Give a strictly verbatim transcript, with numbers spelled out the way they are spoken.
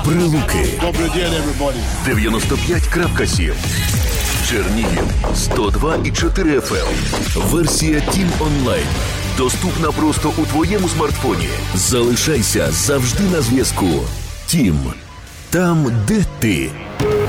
Прилуки Добрий день, everybody. дев'яносто п'ять крапка сім. Чернігів сто два і чотири еф ем. Версія Тім онлайн. Доступна просто у твоєму смартфоні. Залишайся завжди на зв'язку. Тім. Там, де ти.